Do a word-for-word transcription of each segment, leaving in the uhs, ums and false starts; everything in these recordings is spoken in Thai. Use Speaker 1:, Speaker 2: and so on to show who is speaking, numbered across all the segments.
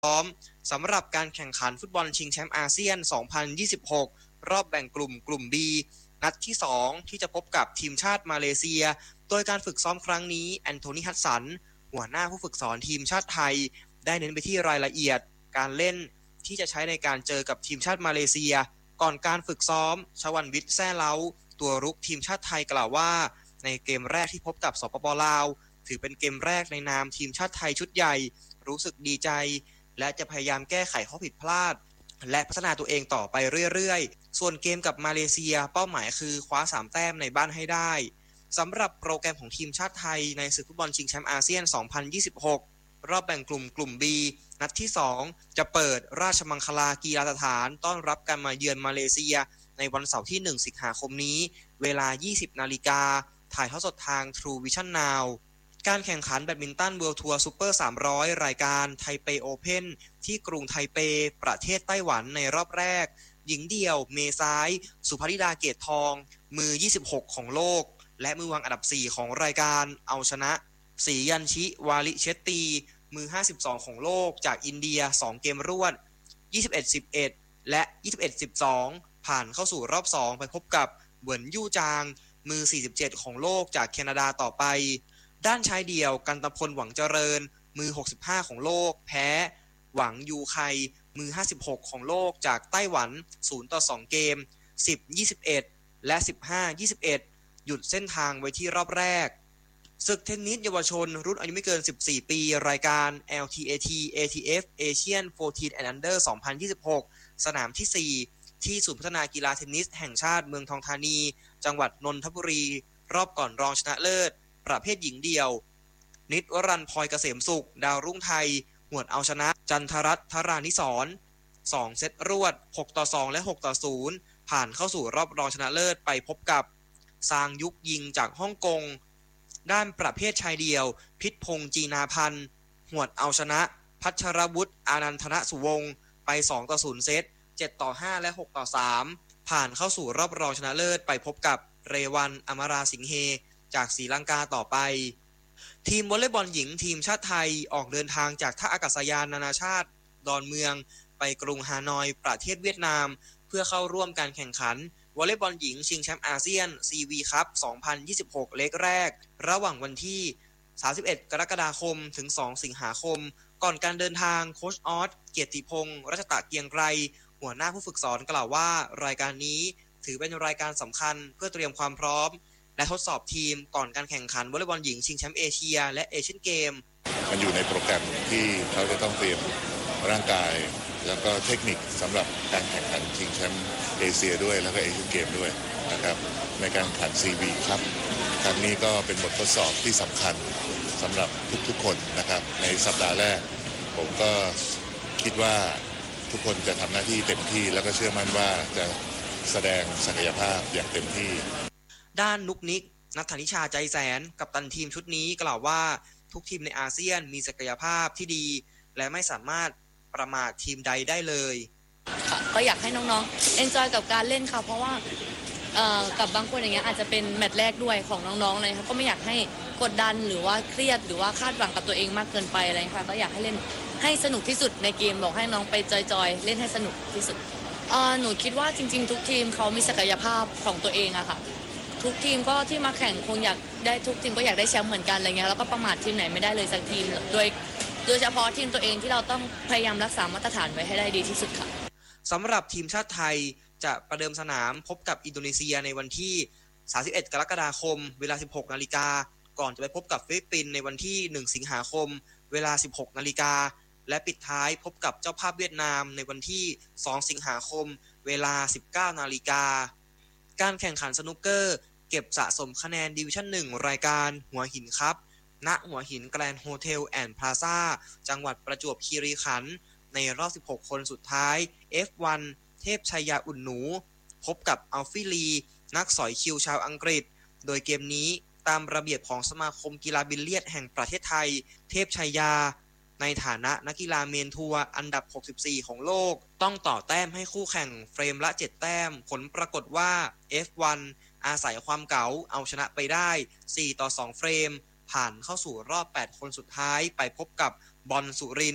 Speaker 1: พร้อมสำหรับการแข่งขันฟุตบอลชิงแชมป์อาเซียน สองพันยี่สิบหก รอบแบ่งกลุ่มกลุ่ม B นัดที่ สอง ที่จะพบกับทีมชาติมาเลเซียโดยการฝึกซ้อมครั้งนี้แอนโทนีฮัดสันหัวหน้าผู้ฝึกสอนทีมชาติไทยได้เน้นไปที่รายละเอียดการเล่นที่จะใช้ในการเจอกับทีมชาติมาเลเซียก่อนการฝึกซ้อมชวันวิทย์แซ่เล้าตัวรุกทีมชาติไทยกล่าวว่าในเกมแรกที่พบกับสปป.ลาวถือเป็นเกมแรกในนามทีมชาติไทยชุดใหญ่รู้สึกดีใจและจะพยายามแก้ไขข้อผิดพลาดและพัฒนาตัวเองต่อไปเรื่อยๆส่วนเกมกับมาเลเซียเป้าหมายคือคว้าสามแต้มในบ้านให้ได้สำหรับโปรแกรมของทีมชาติไทยในศึกฟุตบอลชิงแชมป์อาเซียน สองพันยี่สิบหก รอบแบ่งกลุ่มกลุ่ม B นัดที่ สอง จะเปิดราชมังคลากีฬาสถานต้อนรับการมาเยือนมาเลเซียในวันเสาร์ที่ หนึ่ง สิงหาคมนี้เวลา ยี่สิบ นาฬิกาถ่ายทอดสดทาง True Vision Now การแข่งขันแบดมินตันเวิลด์ทัวร์ซูเปอร์สามร้อยรายการไทเปโอเพ่นที่กรุงไทเปประเทศไต้หวันในรอบแรกหญิงเดี่ยวเมซ้ายสุภริดาเกตทองมือยี่สิบหกของโลกและมือวางอันดับสี่ของรายการเอาชนะศรียันชิวาลิเชตตีมือห้าสิบสองของโลกจากอินเดียสองเกมรวด ยี่สิบเอ็ด สิบเอ็ด และ ยี่สิบเอ็ด สิบสอง ผ่านเข้าสู่รอบสองไปพบกับเหวินยู่จางมือสี่สิบเจ็ดของโลกจากแคนาดาต่อไปด้านชายเดี่ยวกันตพลหวังเจริญมือหกสิบห้าของโลกแพ้หวังยูไคมือห้าสิบหกของโลกจากไต้หวันศูนย์ต่อสองเกม สิบ ยี่สิบเอ็ด และ สิบห้า ยี่สิบเอ็ด หยุดเส้นทางไว้ที่รอบแรกศึกเทนนิสเยาวชนรุ่นอายุไม่เกินสิบสี่ปีรายการ แอล ที เอ ที เอ ที เอฟ Asian สิบสี่ and Under สองพันยี่สิบหก สนามที่ สี่ ที่ศูนย์พัฒนากีฬาเทนนิสแห่งชาติเมืองทองธานีจังหวัดนนทบุรีรอบก่อนรองชนะเลิศประเภทหญิงเดี่ยวนิตวรันท์ พลอยเกษมสุขดาวรุ่งไทยหวดเอาชนะจันทรัตน์ ธรานิสรณ์สองเซตรวดหกต่อสองและหกต่อศูนย์ผ่านเข้าสู่รอบรองชนะเลิศไปพบกับซางยุกยิงจากฮ่องกงด้านประเภทชายเดี่ยวพิษพงษ์จีนาพันธ์หวดเอาชนะพัชรวุฒิอานันทนสุวงศ์ไปสองต่อศูนย์เซตเจ็ดต่อห้าและหกต่อสามผ่านเข้าสู่รอบรองชนะเลิศไปพบกับเรวันอมราสิงห์เฮจากศรีลังกาต่อไปทีมวอลเลย์บอลหญิงทีมชาติไทยออกเดินทางจากท่าอากาศยานนานาชาติดอนเมืองไปกรุงฮานอยประเทศเวียดนามเพื่อเข้าร่วมการแข่งขันวอลเลย์บอลหญิงชิงแชมป์อาเซียน ซี วี คัพ สองพันยี่สิบหก เล็กแรกระหว่างวันที่สามสิบเอ็ดกรกฎาคมถึงสองสิงหาคมก่อนการเดินทางโค้ชออสเกียรติพงศ์รัชตะเกียงไกรหัวหน้าผู้ฝึกสอนกล่าวว่ารายการนี้ถือเป็นรายการสำคัญเพื่อเตรียมความพร้อมและทดสอบทีมก่อนการแข่งขันวอลเลย์บอลหญิงชิงแชมป์เอเชียและเอเชียนเกม
Speaker 2: มันอยู่ในโปรแกรมที่เขาจะต้องเตรียมร่างกายแล้วก็เทคนิคสำหรับการแข่งขันชิงแชมป์เอเชียด้วยแล้วก็เอเชียนเกมด้วยนะครับในการแข่งขัน ซี วี ครับครั้งนี้ก็เป็นบททดสอบที่สำคัญสำหรับทุกๆคนนะครับในสัปดาห์แรกผมก็คิดว่าทุกคนจะทำหน้าที่เต็มที่แล้วก็เชื่อมั่นว่าจะแสดงศักยภาพอย่างเต็มที่
Speaker 1: ด้านนุกนิกนัทธนิชาใจแสนกัปตันทีมชุดนี้กล่าวว่าทุกทีมในอาเซียนมีศักยภาพที่ดีและไม่สามารถประมาททีมใดได้เลย
Speaker 3: ค่ะก็อยากให้น้องๆเอนจอยกับการเล่นค่ะเพราะว่าเอ่อกับบางคนอย่างเงี้ยอาจจะเป็นแมตช์แรกด้วยของน้องๆเลยค่ะก็ไม่อยากให้กดดันหรือว่าเครียดหรือว่าคาดหวังกับตัวเองมากเกินไปอะไรค่ะก็อยากให้เล่นให้สนุกที่สุดในเกมบอกให้น้องไปจอยๆเล่นให้สนุกที่สุดเอ่อหนูคิดว่าจริงๆทุกทีมเขามีศักยภาพของตัวเองอะค่ะทุกทีมก็ที่มาแข่งคงอยากได้ทุกทีมก็อยากได้แชมป์เหมือนกันอะไรเงี้ยแล้วก็ประมาททีมไหนไม่ได้เลยสักทีมโดยโดยเฉพาะทีมตัวเองที่เราต้องพยายามรักษามาตรฐานไว้ให้ได้ดีที่สุดค่ะ
Speaker 1: สำหรับทีมชาติไทยจะประเดิมสนามพบกับอินโดนีเซียในวันที่สามสิบเอ็ดกรกฎาคมเวลา สิบหกนาฬิกาก่อนจะไปพบกับฟิลิปปินส์ในวันที่หนึ่งสิงหาคมเวลา สิบหกนาฬิกาและปิดท้ายพบกับเจ้าภาพเวียดนามในวันที่สองสิงหาคมเวลา สิบเก้านาฬิกาการแข่งขันสนุกเกอร์เก็บสะสมคะแนนดิวิชั่นหนึ่งรายการหัวหินครับณหัวหินแกรนด์โฮเทลแอนด์พลาซ่าจังหวัดประจวบคีรีขันธ์ในรอบสิบหกคนสุดท้าย เอฟ วัน เทพชัยยาอุ่นหนูพบกับอัลฟี่ลีนักสอยคิวชาวอังกฤษโดยเกมนี้ตามระเบียบของสมาคมกีฬาบิลเลียดแห่งประเทศไทยเทพชัยยาในฐานะนักกีฬาเมนทัวร์อันดับหกสิบสี่ของโลกต้องต่อแต้มให้คู่แข่งเฟรมละเจ็ดแต้มผลปรากฏว่า เอฟ วัน อาศัยความเก๋าเอาชนะไปได้สี่ต่อสองเฟรมผ่านเข้าสู่รอบแปดคนสุดท้ายไปพบกับบอลสุรินทร์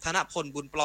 Speaker 1: ธนพลบุญปล